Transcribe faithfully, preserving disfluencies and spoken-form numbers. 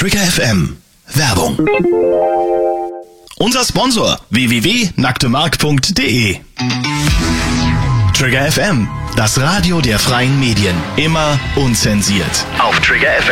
Trigger F M. Werbung. Unser Sponsor w w w punkt nacktemark punkt de. Trigger F M, das Radio der freien Medien. Immer unzensiert. Auf Trigger F M.